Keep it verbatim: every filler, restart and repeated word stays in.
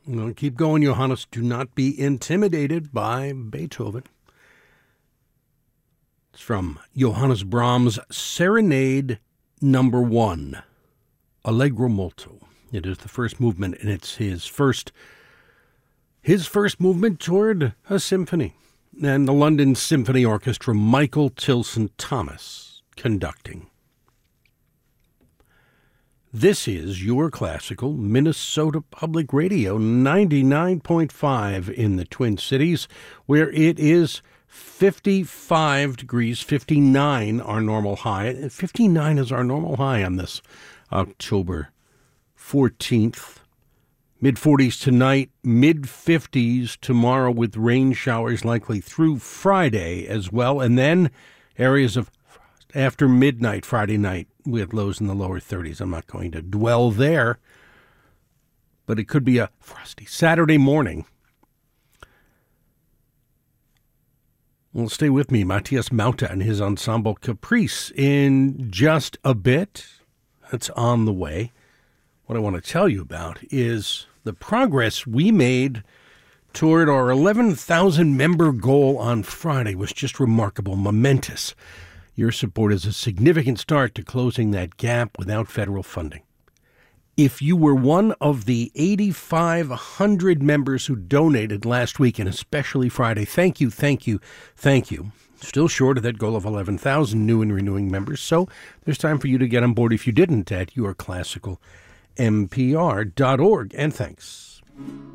Well, keep going, Johannes. Do not be intimidated by Beethoven. It's from Johannes Brahms' Serenade Number One, Allegro Molto. It is the first movement, and it's his first, his first movement toward a symphony. And the London Symphony Orchestra, Michael Tilson Thomas, conducting. This is your classical Minnesota Public Radio, ninety-nine point five in the Twin Cities, where it is fifty-five degrees, fifty-nine our normal high. fifty-nine is our normal high on this October fourteenth. mid-forties tonight, mid-fifties tomorrow with rain showers likely through Friday as well. And then areas of after midnight Friday night with lows in the lower thirties. I'm not going to dwell there, but it could be a frosty Saturday morning. Well, stay with me. Matthias Mauta and his ensemble Caprice in just a bit. That's on the way. What I want to tell you about is the progress we made toward our eleven thousand member goal on Friday was just remarkable, momentous. Your support is a significant start to closing that gap without federal funding. If you were one of the eighty-five hundred members who donated last week, and especially Friday, thank you, thank you, thank you. Still short of that goal of eleven thousand new and renewing members, so there's time for you to get on board if you didn't at your classical M P R dot org. And thanks.